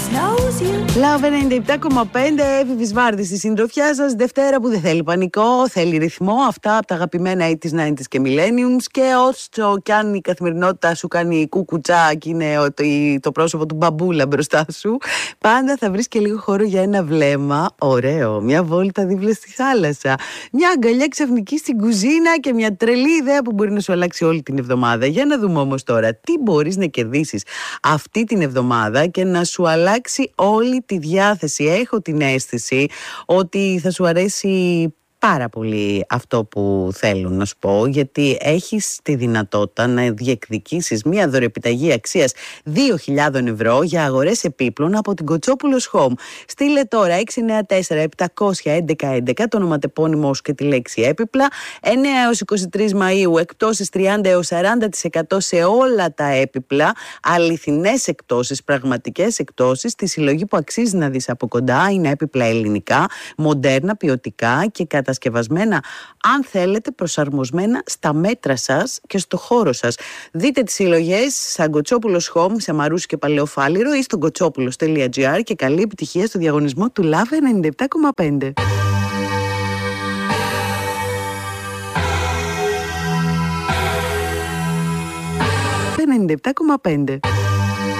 Love 97,5 Εύη Βάρδη στη συντροφιά σας. Δευτέρα που δεν θέλει πανικό, θέλει ρυθμό. Αυτά από τα αγαπημένα 80s, 90s και millenniums. Και όσο κι αν η καθημερινότητα σου κάνει κουκουτσά και είναι το πρόσωπο του μπαμπούλα μπροστά σου, πάντα θα βρεις και λίγο χώρο για ένα βλέμμα ωραίο, μια βόλτα δίπλα στη θάλασσα, μια αγκαλιά ξαφνική στην κουζίνα και μια τρελή ιδέα που μπορεί να σου αλλάξει όλη την εβδομάδα. Για να δούμε όμως τώρα τι μπορείς να κερδίσεις αυτή την εβδομάδα και να σου αλλάξει όλη τη διάθεση. Έχω την αίσθηση ότι θα σου αρέσει πάρα πολύ αυτό που θέλω να σου πω, γιατί έχεις τη δυνατότητα να διεκδικήσεις μια δωρεοπιταγή αξίας 2.000 ευρώ για αγορές επίπλων από την Κοτσόπουλος Home. Στείλε τώρα 694-700-1111 το ονοματεπώνυμό σου και τη λέξη έπιπλα. 9 έως 23 Μαΐου εκπτώσεις 30 έως 40% σε όλα τα έπιπλα, αληθινές εκπτώσεις, πραγματικές εκπτώσεις. Τη συλλογή που αξίζει να δεις από κοντά είναι έπιπλα ελληνικά, μοντέρνα, ποιοτικά και κατασκευασμένα, αν θέλετε, προσαρμοσμένα στα μέτρα σας και στο χώρο σας. Δείτε τις συλλογές σαν Κοτσόπουλος Home σε Μαρούσι και Παλαιοφάλιρο ή στο kotsopulos.gr και καλή επιτυχία στο διαγωνισμό του Love 97,5. 97,5